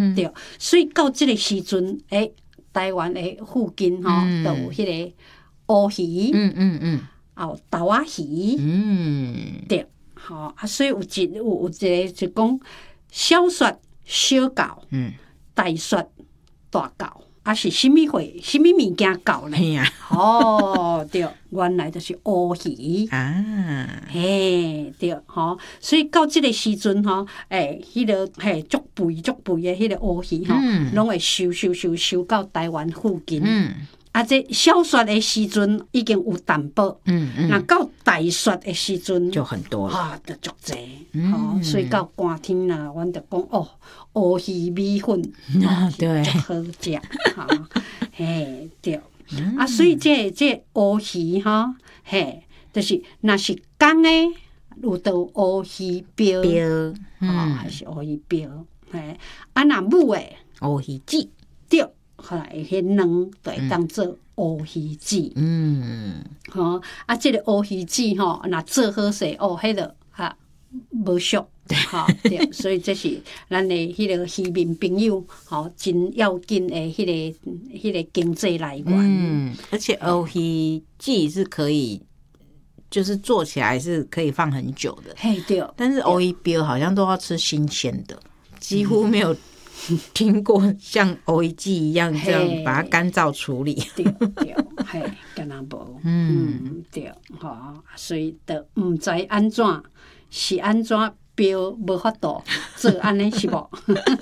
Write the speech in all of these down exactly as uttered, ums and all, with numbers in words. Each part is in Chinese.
嗯、对，所以到这个时阵，诶、欸，台湾的附近吼，嗯、都有迄个乌鱼，嗯嗯嗯，还有豆仔鱼，嗯，对，吼啊，所以有一有有一个就讲小雪、小狗，嗯，大雪、大狗。啊是什么货？什么物件搞呢？哦，对，原来就是乌鱼啊，嘿，对，吼，所以到这个时阵吼，诶，迄个嘿，足肥足肥的迄个乌鱼吼，拢会收收收收到台湾附近。嗯，啊，这小雪的时阵已经有淡薄，嗯嗯，那到大雪的时阵就很多了， 啊，就足济，吼，所以到寒天啦，阮就讲哦。乌鱼米粉， 啊，对， 足好食，哈，嘿，对，嗯、啊，所以这这乌鱼哈，嘿，就是若是公诶，有到乌鱼标，标，嗯、哦，还是乌鱼标，嘿，啊，若母诶， 乌鱼子， 对，后来迄卵就会当做乌鱼子，嗯，吼、哦，啊，这个乌鱼子吼，若做好势，哦，迄个哈无俗。哈，对，所以这是咱的迄个渔民朋友，吼，真要紧的迄个、迄个经济来源。 嗯，而且乌鱼子是可以，就是做起来是可以放很久的。 嘿，对。 但是乌鱼标好像都要吃新鲜的，几乎没有听过像乌鱼子一样这样把它干燥处理。 对对，嘿，敢若无。嗯，对，吼，所以都唔知安怎是安怎。标无法度做安尼是无？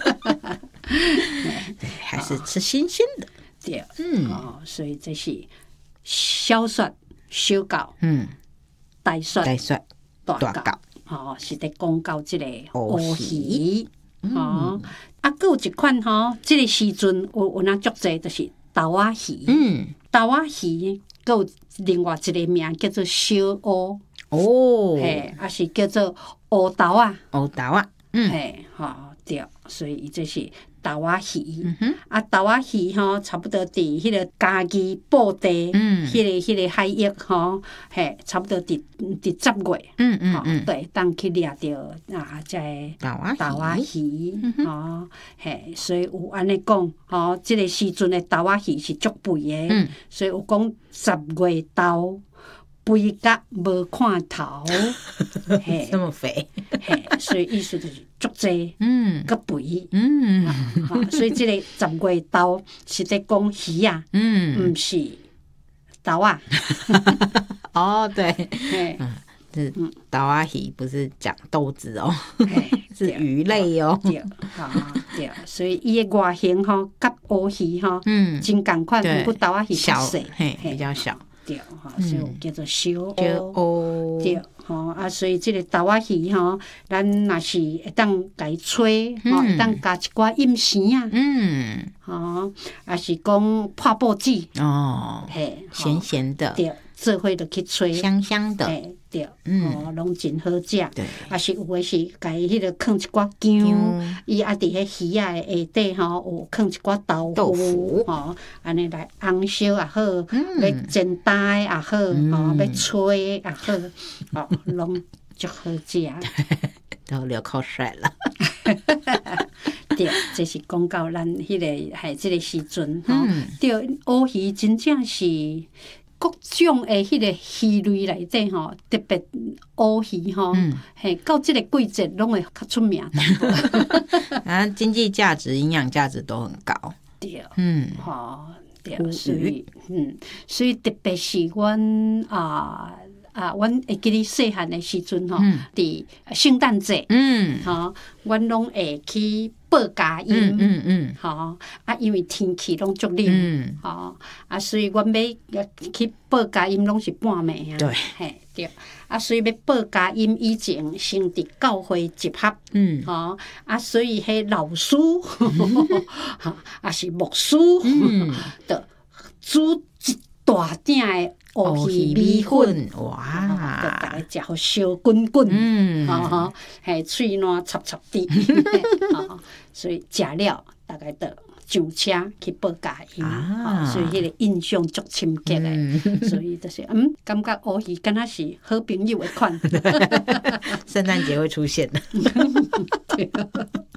还是吃新鲜的。 对，嗯，哦，所以这是小雪、小狗，嗯，大雪、 大雪、 大狗，哦，是在讲到这个乌鱼，哦，啊，还有一款吼，这个时阵有有那足济，就是豆仔鱼，嗯，豆仔鱼，还有另外一个名叫做小乌。哦，嘿，啊是叫做乌豆啊， 乌豆啊，嗯， 嘿，吼、哦，对，所以这是豆仔鱼，嗯、啊，豆仔鱼吼，差不多伫迄个嘉義布袋，嗯，迄、那個迄、那個海域吼，嘿，差不多伫伫十月，嗯嗯嗯，對，當去掠着啊，即個豆仔魚，吼，嘿，所以有安尼講，吼，即、這個時陣的豆仔魚是足肥的，嗯、所以有講十月豆。肥甲无看頭， 嘿，这么肥， 嘿，所以意思就是足濟，嗯，佮肥，嗯，啊，所以这个十月豆是在讲魚啊，嗯，唔是豆啊， 哦，对，嗯，是豆啊魚，不是講豆子哦，是魚類哦， 对，啊，对，所以伊的外形吼，甲烏魚吼，嗯，真共款，不過豆啊魚較細， 嘿，比較小。 对，哈，所以有叫做小烏，对，吼啊，所以这个豆仔魚吼，咱若是會當家吹，吼，會當加一寡飲匙啊，嗯，吼，也是講破布子，哦，嘿， 鹹鹹的， 對，做伙就去吹， 香香的， 嘿，对，哦，攏真好食，對，也是有誒是家迄個放一寡薑，伊啊佇迄魚仔誒下底吼，有放一寡豆腐，吼，安尼來紅燒也好，要煎蛋也好，吼，要吹也好，哦，攏足好食， 都流口水了。 对，這是講到咱迄個係即個時陣，吼，對，烏魚真正是。各種誒，迄個魚類內底吼，特別烏魚吼，嘿，到即個季節攏會較出名。 啊，經濟價值、營養價值都很高。 對，嗯，吼，對，所以，嗯，所以特別是阮啊啊，阮會記得細漢誒時陣吼，佇聖誕節，嗯，吼，阮攏會去。報佳音，嗯嗯嗯，吼啊，因為天氣攏足冷，嗯，吼啊，所以阮要去報佳音攏是半暝啊， 對， 嘿對，啊，所以要報佳音以前先佇教會集合，嗯，吼啊，所以迄老師，哈啊是牧師，嗯，就煮一大鼎誒。烏魚米粉，哇！就大家食好燒滾滾，嗯，吼，係喙爛插插啲，所以食了大概就上車去報佳音，所以迄個印象足深刻嘅，所以就是嗯，感覺烏魚敢若是好朋友嘅款， 聖誕節會出現的。